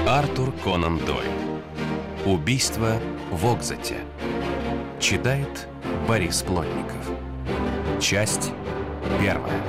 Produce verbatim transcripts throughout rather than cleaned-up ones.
Артур Конан Дойль. Убийство в Окзате. Читает Борис Плотников. Часть первая.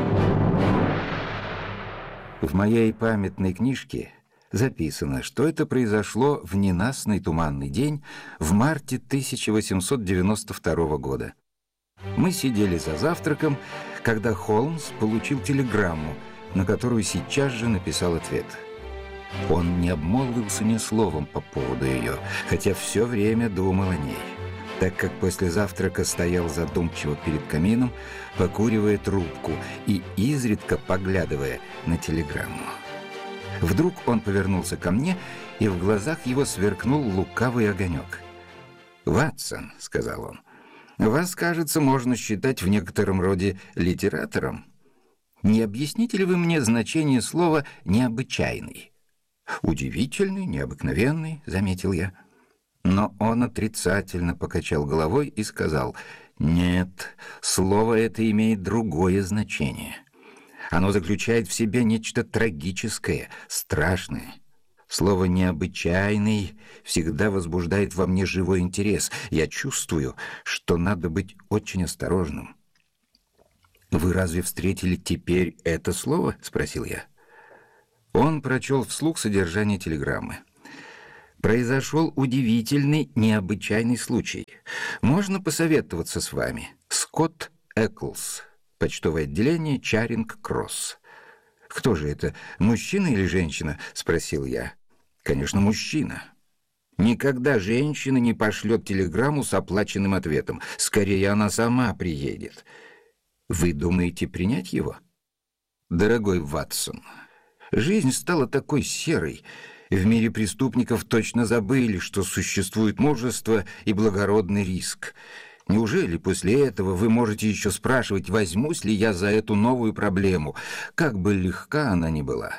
В моей памятной книжке записано, что это произошло в ненастный туманный день в марте тысяча восемьсот девяносто второго года. Мы сидели за завтраком, когда Холмс получил телеграмму, на которую сейчас же написал ответ. Он не обмолвился ни словом по поводу ее, хотя все время думал о ней, так как после завтрака стоял задумчиво перед камином, покуривая трубку и изредка поглядывая на телеграмму. Вдруг он повернулся ко мне, и в глазах его сверкнул лукавый огонек. «Ватсон», — сказал он, — «вас, кажется, можно считать в некотором роде литератором. Не объясните ли вы мне значение слова «необычайный»?» «Удивительный, необыкновенный», — заметил я. Но он отрицательно покачал головой и сказал: «Нет, слово это имеет другое значение. Оно заключает в себе нечто трагическое, страшное. Слово «необычайный» всегда возбуждает во мне живой интерес. Я чувствую, что надо быть очень осторожным». «Вы разве встретили теперь это слово?» — спросил я. Он прочел вслух содержание телеграммы. «Произошел удивительный, необычайный случай. Можно посоветоваться с вами. Скотт Эклс. Почтовое отделение, Чаринг-Кросс». «Кто же это, мужчина или женщина?» — спросил я. «Конечно, мужчина. Никогда женщина не пошлет телеграмму с оплаченным ответом. Скорее, она сама приедет. Вы думаете принять его?» «Дорогой Ватсон, жизнь стала такой серой. В мире преступников точно забыли, что существует мужество и благородный риск. Неужели после этого вы можете еще спрашивать, возьмусь ли я за эту новую проблему, как бы легка она ни была?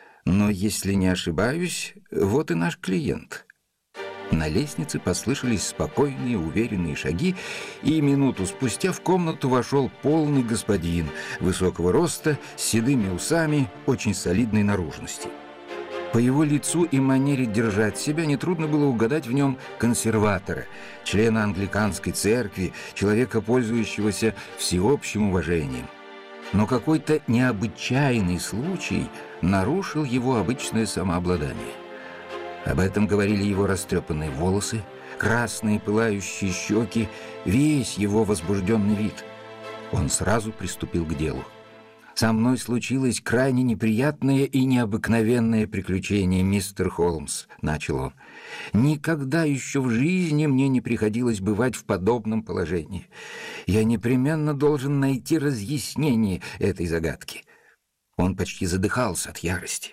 Но если не ошибаюсь, вот и наш клиент». На лестнице послышались спокойные, уверенные шаги, и минуту спустя в комнату вошел полный господин, высокого роста, с седыми усами, очень солидной наружности. По его лицу и манере держать себя нетрудно было угадать в нем консерватора, члена англиканской церкви, человека, пользующегося всеобщим уважением. Но какой-то необычайный случай нарушил его обычное самообладание. Об этом говорили его растрепанные волосы, красные пылающие щеки, весь его возбужденный вид. Он сразу приступил к делу. «Со мной случилось крайне неприятное и необыкновенное приключение, мистер Холмс», — начал он. «Никогда еще в жизни мне не приходилось бывать в подобном положении. Я непременно должен найти разъяснение этой загадки». Он почти задыхался от ярости.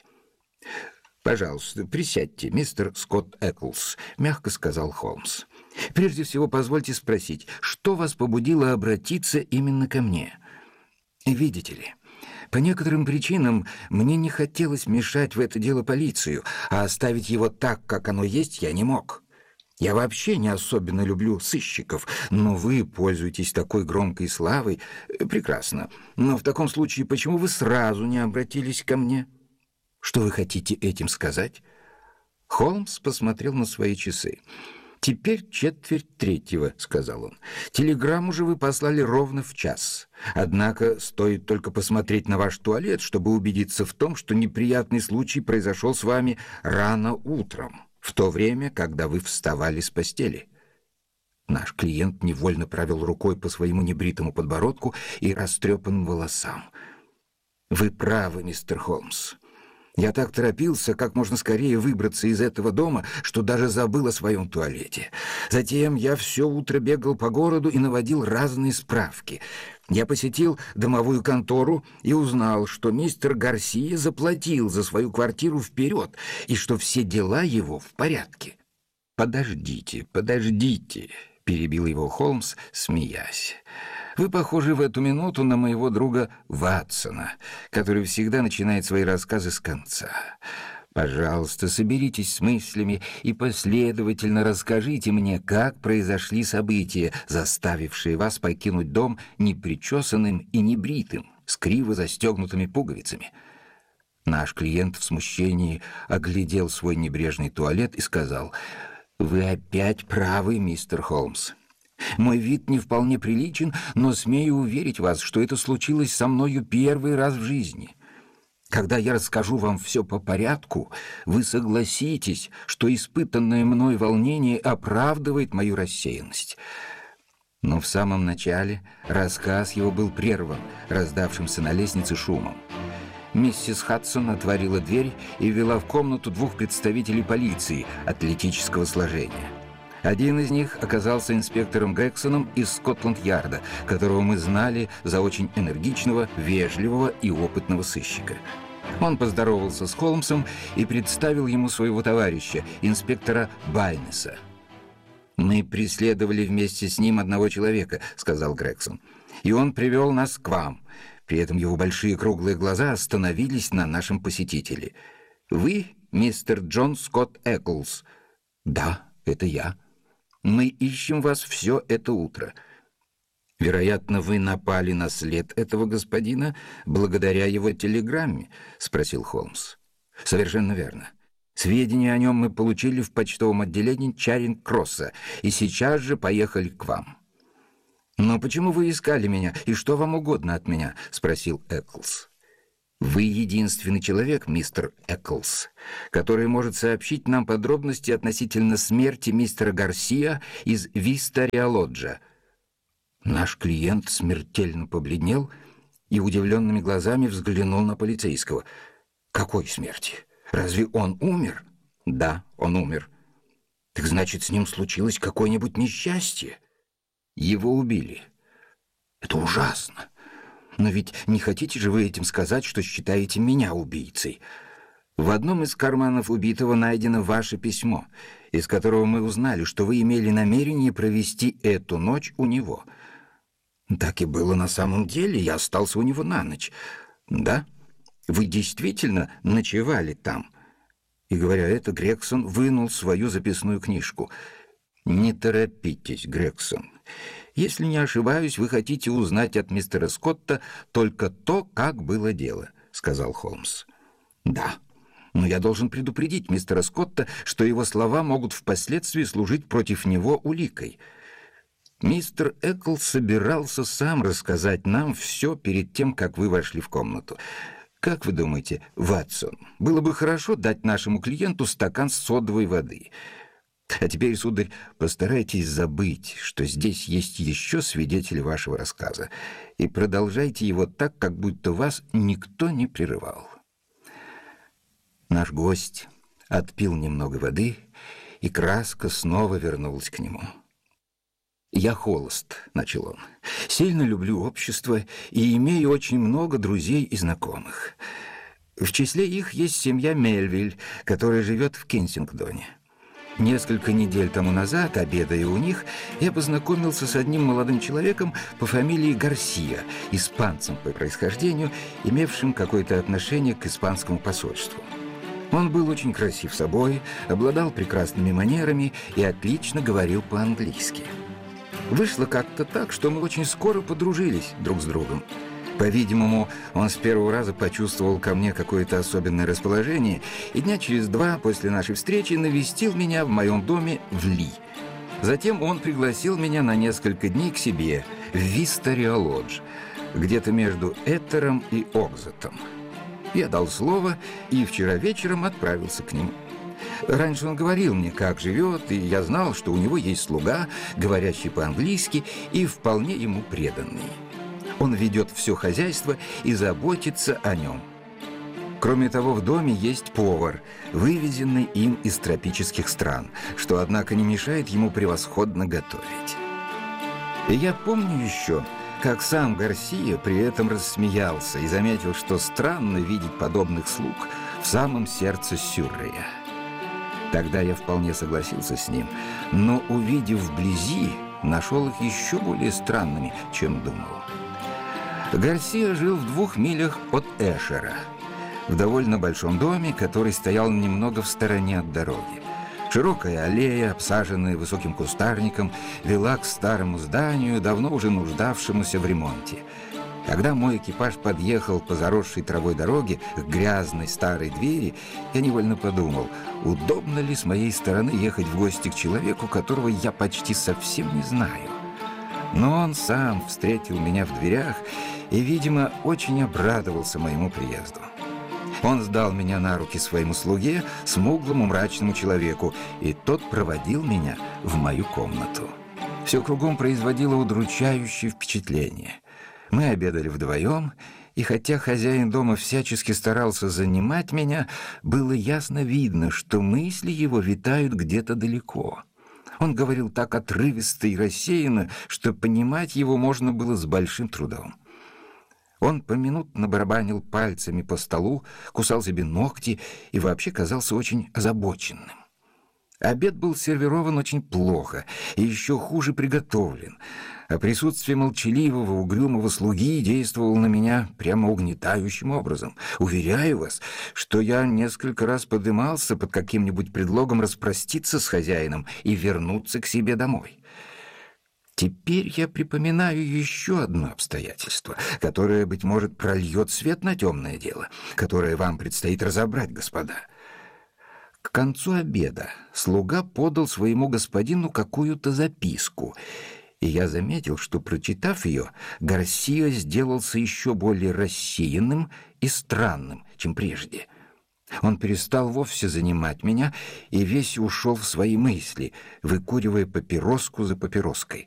«Пожалуйста, присядьте, мистер Скотт Эклс», — мягко сказал Холмс. «Прежде всего, позвольте спросить, что вас побудило обратиться именно ко мне? Видите ли, по некоторым причинам мне не хотелось мешать в это дело полицию, а оставить его так, как оно есть, я не мог. Я вообще не особенно люблю сыщиков, но вы пользуетесь такой громкой славой. Прекрасно. Но в таком случае почему вы сразу не обратились ко мне? Что вы хотите этим сказать?» Холмс посмотрел на свои часы. «Теперь четверть третьего», — сказал он. «Телеграмму же вы послали ровно в час. Однако стоит только посмотреть на ваш туалет, чтобы убедиться в том, что неприятный случай произошел с вами рано утром, в то время, когда вы вставали с постели». Наш клиент невольно провел рукой по своему небритому подбородку и растрепанным волосам. «Вы правы, мистер Холмс. Я так торопился, как можно скорее выбраться из этого дома, что даже забыл о своем туалете. Затем я все утро бегал по городу и наводил разные справки. Я посетил домовую контору и узнал, что мистер Гарсия заплатил за свою квартиру вперед и что все дела его в порядке». «Подождите, подождите», — перебил его Холмс, смеясь. «Вы похожи в эту минуту на моего друга Ватсона, который всегда начинает свои рассказы с конца. Пожалуйста, соберитесь с мыслями и последовательно расскажите мне, как произошли события, заставившие вас покинуть дом непричесанным и небритым, с криво застегнутыми пуговицами». Наш клиент в смущении оглядел свой небрежный туалет и сказал: «Вы опять правы, мистер Холмс. Мой вид не вполне приличен, но смею уверить вас, что это случилось со мною первый раз в жизни. Когда я расскажу вам все по порядку, вы согласитесь, что испытанное мной волнение оправдывает мою рассеянность». Но в самом начале рассказ его был прерван раздавшимся на лестнице шумом. Миссис Хадсон отворила дверь и ввела в комнату двух представителей полиции атлетического сложения. Один из них оказался инспектором Грексоном из Скотланд-Ярда, которого мы знали за очень энергичного, вежливого и опытного сыщика. Он поздоровался с Холмсом и представил ему своего товарища, инспектора Байнеса. «Мы преследовали вместе с ним одного человека», — сказал Грексон, «и он привел нас к вам». При этом его большие круглые глаза остановились на нашем посетителе. «Вы мистер Джон Скотт Эклс?» «Да, это я. Мы ищем вас все это утро. Вероятно, вы напали на след этого господина благодаря его телеграмме?» — спросил Холмс. «Совершенно верно. Сведения о нем мы получили в почтовом отделении Чаринг-Кросса и сейчас же поехали к вам». «Но почему вы искали меня, и что вам угодно от меня?» — спросил Эклс. «Вы единственный человек, мистер Эклс, который может сообщить нам подробности относительно смерти мистера Гарсия из Виста-Риалоджа». Наш клиент смертельно побледнел и удивленными глазами взглянул на полицейского. «Какой смерти? Разве он умер?» «Да, он умер». «Так значит, с ним случилось какое-нибудь несчастье?» «Его убили». «Это ужасно. Но ведь не хотите же вы этим сказать, что считаете меня убийцей? В одном из карманов убитого найдено ваше письмо, из которого мы узнали, что вы имели намерение провести эту ночь у него». «Так и было на самом деле. Я остался у него на ночь». «Да? Вы действительно ночевали там?» И, говоря это, Грексон вынул свою записную книжку. «Не торопитесь, Грексон. Если не ошибаюсь, вы хотите узнать от мистера Скотта только то, как было дело», — сказал Холмс. «Да, но я должен предупредить мистера Скотта, что его слова могут впоследствии служить против него уликой. Мистер Эклс собирался сам рассказать нам все перед тем, как вы вошли в комнату. Как вы думаете, Ватсон, было бы хорошо дать нашему клиенту стакан содовой воды? А теперь, сударь, постарайтесь забыть, что здесь есть еще свидетели вашего рассказа, и продолжайте его так, как будто вас никто не прерывал». Наш гость отпил немного воды, и краска снова вернулась к нему. «Я холост», — начал он. «Сильно люблю общество и имею очень много друзей и знакомых. В числе их есть семья Мельвиль, которая живет в Кенсингтоне. Несколько недель тому назад, обедая у них, я познакомился с одним молодым человеком по фамилии Гарсия, испанцем по происхождению, имевшим какое-то отношение к испанскому посольству. Он был очень красив собой, обладал прекрасными манерами и отлично говорил по-английски. Вышло как-то так, что мы очень скоро подружились друг с другом. По-видимому, он с первого раза почувствовал ко мне какое-то особенное расположение, и дня через два после нашей встречи навестил меня в моем доме в Ли. Затем он пригласил меня на несколько дней к себе в Виста-Риалодж, где-то между Этером и Окзетом. Я дал слово и вчера вечером отправился к нему. Раньше он говорил мне, как живет, и я знал, что у него есть слуга, говорящий по-английски и вполне ему преданный. Он ведет все хозяйство и заботится о нем. Кроме того, в доме есть повар, вывезенный им из тропических стран, что, однако, не мешает ему превосходно готовить. И я помню еще, как сам Гарсия при этом рассмеялся и заметил, что странно видеть подобных слуг в самом сердце Сюррея. Тогда я вполне согласился с ним, но, увидев вблизи, нашел их еще более странными, чем думал. Гарсия жил в двух милях от Эшера, в довольно большом доме, который стоял немного в стороне от дороги. Широкая аллея, обсаженная высоким кустарником, вела к старому зданию, давно уже нуждавшемуся в ремонте. Когда мой экипаж подъехал по заросшей травой дороге к грязной старой двери, я невольно подумал, удобно ли с моей стороны ехать в гости к человеку, которого я почти совсем не знаю. Но он сам встретил меня в дверях и, видимо, очень обрадовался моему приезду. Он сдал меня на руки своему слуге, смуглому мрачному человеку, и тот проводил меня в мою комнату. Все кругом производило удручающее впечатление. Мы обедали вдвоем, и хотя хозяин дома всячески старался занимать меня, было ясно видно, что мысли его витают где-то далеко. Он говорил так отрывисто и рассеянно, что понимать его можно было с большим трудом. Он поминутно барабанил пальцами по столу, кусал себе ногти и вообще казался очень озабоченным. Обед был сервирован очень плохо и еще хуже приготовлен, а присутствие молчаливого, угрюмого слуги действовало на меня прямо угнетающим образом. Уверяю вас, что я несколько раз подымался под каким-нибудь предлогом распроститься с хозяином и вернуться к себе домой. Теперь я припоминаю еще одно обстоятельство, которое, быть может, прольет свет на темное дело, которое вам предстоит разобрать, господа. К концу обеда слуга подал своему господину какую-то записку, и я заметил, что, прочитав ее, Гарсиа сделался еще более рассеянным и странным, чем прежде. Он перестал вовсе занимать меня и весь ушел в свои мысли, выкуривая папироску за папироской.